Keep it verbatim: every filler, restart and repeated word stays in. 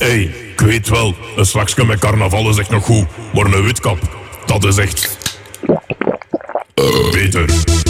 hey, ik weet wel, een slagsken met carnaval is echt nog goed. Maar een witkap, dat is echt... Uh, beter.